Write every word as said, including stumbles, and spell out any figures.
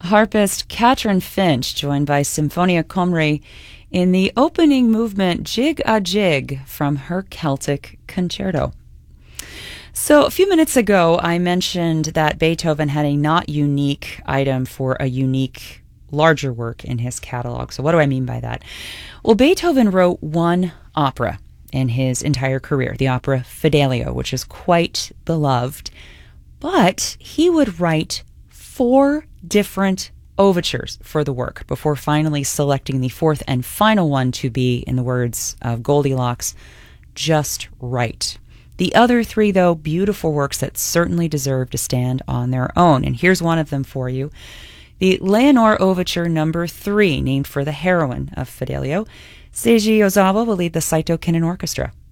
Harpist Katrin Finch, joined by Symphonia Comrie in the opening movement Jig a Jig from her Celtic Concerto. So a few minutes ago, I mentioned that Beethoven had a not unique item for a unique, larger work in his catalog. So what do I mean by that? Well, Beethoven wrote one opera in his entire career, the opera Fidelio, which is quite beloved. But he would write four different overtures for the work before finally selecting the fourth and final one to be, in the words of Goldilocks, just right. The other three, though, beautiful works that certainly deserve to stand on their own. And here's one of them for you. The Leonore Overture number three, named for the heroine of Fidelio. Seiji Ozawa will lead the Saito Kinen Orchestra.